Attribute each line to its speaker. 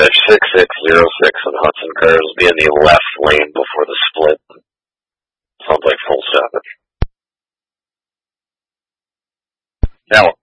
Speaker 1: Dispatch 6606 on Hudson cars will be in the left lane before the split. Sounds like full stop.
Speaker 2: Now,